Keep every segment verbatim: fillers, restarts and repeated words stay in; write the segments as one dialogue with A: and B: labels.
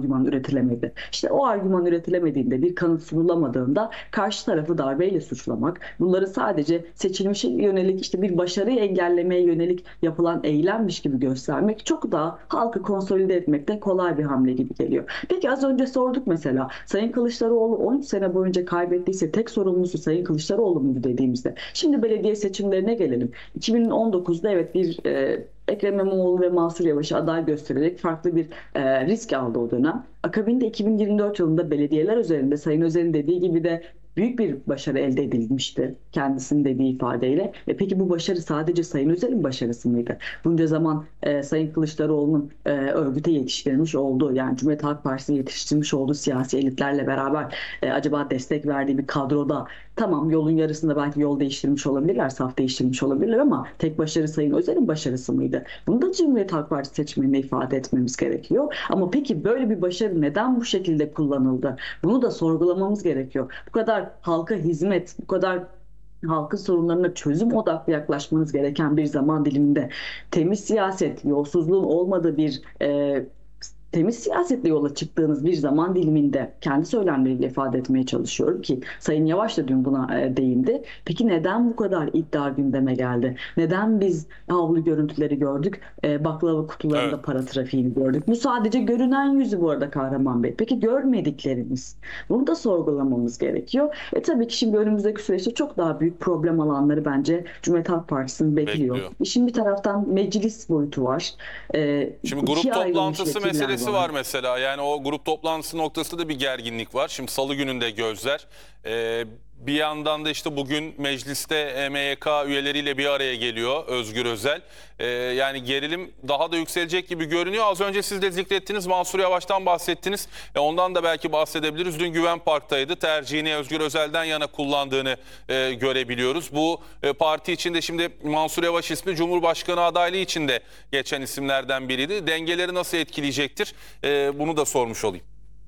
A: argüman üretilemedi? İşte o argüman üretilemediğinde, bir kanıt sunulamadığında karşı tarafı darbeyle suçlamak, bunları sadece seçilmişe yönelik işte bir başarıyı engellemeye yönelik yapılan eylemmiş gibi göstermek çok daha halkı konsolide etmekte kolay bir hamle gibi geliyor. Peki az önce sorduk mesela, Sayın Kılıçdaroğlu on üç sene boyunca kaybettiyse tek sorumlusu Sayın Kılıçdaroğlu muydu dediğimizde. Şimdi belediye seçimlerine gelelim. iki bin on dokuzda evet bir e, Ekrem İmamoğlu ve Mansur Yavaş'ı aday göstererek farklı bir e, risk aldı o dönem. Akabinde iki bin yirmi dört yılında belediyeler üzerinde Sayın Özer'in dediği gibi de büyük bir başarı elde edilmişti kendisinin dediği ifadeyle. E peki bu başarı sadece Sayın Özer'in başarısı mıydı? Bunca zaman e, Sayın Kılıçdaroğlu'nun e, örgüte yetiştirilmiş olduğu, yani Cumhuriyet Halk Partisi'ne yetiştirilmiş olduğu siyasi elitlerle beraber e, acaba destek verdiği bir kadroda, tamam yolun yarısında belki yol değiştirmiş olabilirler, saf değiştirmiş olabilirler ama tek başarı Sayın Özer'in başarısı mıydı? Bunu da Cumhuriyet Halk Partisi seçmenine ifade etmemiz gerekiyor. Ama peki böyle bir başarı neden bu şekilde kullanıldı? Bunu da sorgulamamız gerekiyor. Bu kadar halka hizmet, bu kadar halkın sorunlarına çözüm odaklı yaklaşmanız gereken bir zaman diliminde temiz siyaset, yolsuzluğun olmadığı bir e, temiz siyasetle yola çıktığınız bir zaman diliminde kendi söylemleriyle ifade etmeye çalışıyorum ki Sayın Yavaş da dün buna e, değindi. Peki neden bu kadar iddia gündeme geldi? Neden biz havlu görüntüleri gördük, e, baklava kutularında
B: Evet.
A: para trafiğini gördük? Bu sadece görünen yüzü bu arada Kahraman Bey. Peki görmediklerimiz? Bunu da sorgulamamız gerekiyor. E tabii ki şimdi önümüzdeki süreçte çok daha büyük problem alanları bence Cumhuriyet Halk Partisi'ni bekliyor.
B: Bekliyor.
A: İşin bir taraftan meclis boyutu var. E,
B: Şimdi grup
A: ikiye ayrılmış
B: toplantısı
A: vekiller
B: meselesi
A: var.
B: var mesela. Yani o grup toplantısı noktasında da bir gerginlik var. Şimdi Salı gününde gözler. Ee, bir yandan da işte bugün mecliste M Y K üyeleriyle bir araya geliyor Özgür Özel. Ee, yani gerilim daha da yükselecek gibi görünüyor. Az önce siz de zikrettiniz, Mansur Yavaş'tan bahsettiniz. E ondan da belki bahsedebiliriz. Dün Güven Park'taydı. Tercihini Özgür Özel'den yana kullandığını e, görebiliyoruz. Bu e, parti içinde şimdi Mansur Yavaş ismi Cumhurbaşkanı adaylığı içinde geçen isimlerden biriydi. Dengeleri nasıl etkileyecektir? E, bunu da sormuş olayım.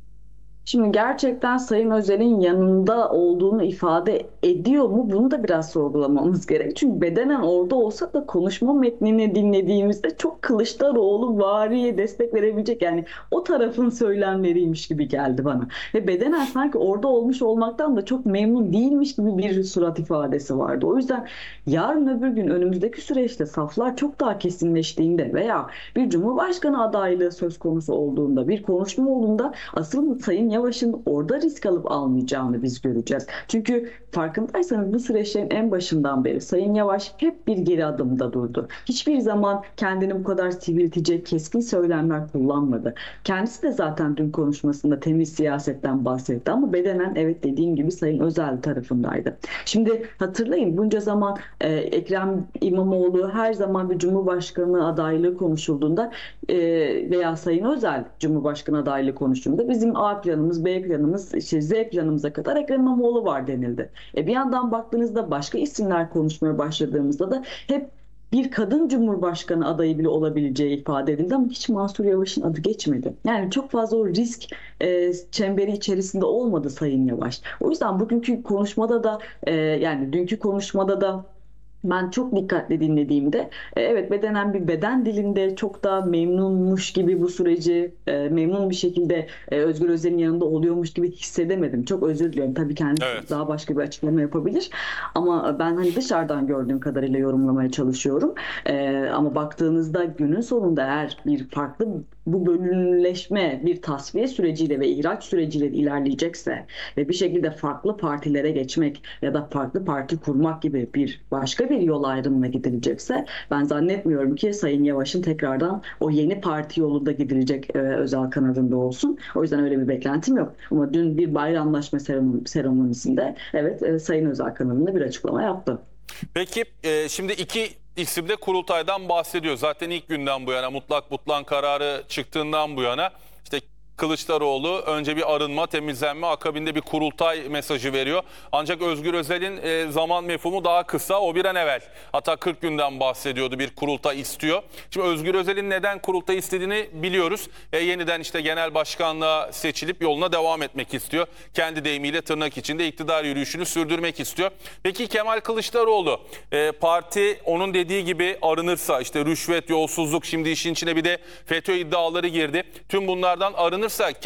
A: Şimdi gerçekten Sayın Özel'in yanında olduğunu ifade ediyor mu? Bunu da biraz sorgulamamız gerek. Çünkü bedenen orada olsa da konuşma metnini dinlediğimizde çok Kılıçdaroğlu variye destek verebilecek, yani o tarafın söylemleriymiş gibi geldi bana. Ve bedenen sanki orada olmuş olmaktan da çok memnun değilmiş gibi bir surat ifadesi vardı. O yüzden yarın öbür gün önümüzdeki süreçte saflar çok daha kesinleştiğinde veya bir Cumhurbaşkanı adaylığı söz konusu olduğunda, bir konuşma olduğunda asıl Sayın Yavaş'ın orada risk alıp almayacağını biz göreceğiz. Çünkü farkındaysanız bu süreçlerin en başından beri Sayın Yavaş hep bir geri adımda durdu. Hiçbir zaman kendini bu kadar sivriltecek keskin söylemler kullanmadı. Kendisi de zaten dün konuşmasında temiz siyasetten bahsetti ama bedenen evet dediğim gibi Sayın Özel tarafındaydı. Şimdi hatırlayın, bunca zaman e, Ekrem İmamoğlu her zaman bir Cumhurbaşkanı adaylığı konuşulduğunda e, veya Sayın Özel Cumhurbaşkanı adaylığı konuştuğunda bizim A planımız, B planımız, işte Z planımıza kadar Ekrem İmamoğlu var denildi. E bir yandan baktığınızda başka isimler konuşmaya başladığımızda da hep bir kadın cumhurbaşkanı adayı bile olabileceği ifade edildi ama hiç Mansur Yavaş'ın adı geçmedi. Yani çok fazla o risk e, çemberi içerisinde olmadı Sayın Yavaş. O yüzden bugünkü konuşmada da e, yani dünkü konuşmada da ben çok dikkatli dinlediğimde e, evet bedenen bir beden dilinde çok daha memnunmuş gibi bu süreci e, memnun bir şekilde e, Özgür Özel'in yanında oluyormuş gibi hissedemedim. Çok özür diliyorum. Tabii kendisi
B: Evet.
A: daha başka bir açıklama yapabilir. Ama ben hani dışarıdan gördüğüm kadarıyla yorumlamaya çalışıyorum. E, ama baktığınızda günün sonunda eğer bir farklı bu bölünleşme bir tasfiye süreciyle ve ihraç süreciyle ilerleyecekse ve bir şekilde farklı partilere geçmek ya da farklı parti kurmak gibi bir başka bir yol ayrımına gidilecekse ben zannetmiyorum ki Sayın Yavaş'ın tekrardan o yeni parti yolunda gidilecek e, Özel kanadında olsun. O yüzden öyle bir beklentim yok. Ama dün bir bayramlaşma seremonisinde evet e, Sayın Özel kanadında bir açıklama yaptı.
B: Peki e, şimdi iki isim de kurultaydan bahsediyor. Zaten ilk günden bu yana, mutlak butlan kararı çıktığından bu yana işte Kılıçdaroğlu önce bir arınma, temizlenme, akabinde bir kurultay mesajı veriyor. Ancak Özgür Özel'in e, zaman mefhumu daha kısa. O bir an evvel, hatta kırk günden bahsediyordu, bir kurultay istiyor. Şimdi Özgür Özel'in neden kurultay istediğini biliyoruz. E, yeniden işte genel başkanlığa seçilip yoluna devam etmek istiyor. Kendi deyimiyle tırnak içinde iktidar yürüyüşünü sürdürmek istiyor. Peki Kemal Kılıçdaroğlu e, parti onun dediği gibi arınırsa, işte rüşvet, yolsuzluk, şimdi işin içine bir de FETÖ iddiaları girdi. Tüm bunlardan arınırsa